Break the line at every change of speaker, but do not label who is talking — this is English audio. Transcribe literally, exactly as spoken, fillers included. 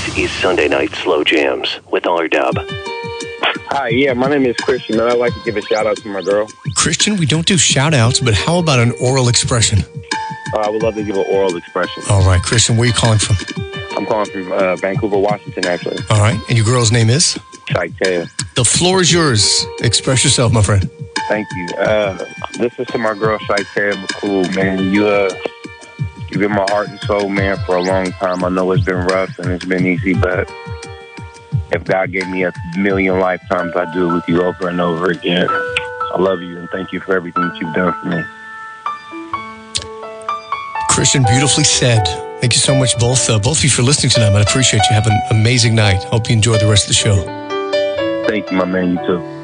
is Sunday Night Slow Jams with R-Dub.
Hi, yeah, my name is Christian, and I'd like to give a shout-out to my girl.
Christian, we don't do shout-outs, but how about an oral expression?
Uh, I would love to give an oral expression.
All right, Christian, where are you calling from?
I'm calling from uh, Vancouver, Washington, actually.
All right, and your girl's name is?
Shaitea.
The floor is yours. Express yourself, my friend.
Thank you. Uh, this is to my girl, Shaitea McCool, man. You, uh, you've been my heart and soul, man, for a long time. I know it's been rough and it's been easy, but if God gave me a million lifetimes, I'd do it with you over and over again. I love you and thank you for everything that you've done for me.
Christian, beautifully said. Thank you so much, both uh, both of you, for listening tonight. I appreciate you. Have an amazing night. Hope you enjoy the rest of the show.
Thank you, my man. You too.